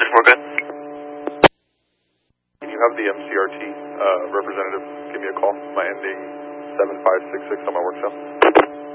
we're good. Can you have the MCRT representative give me a call? My ending 7566 on my work cell.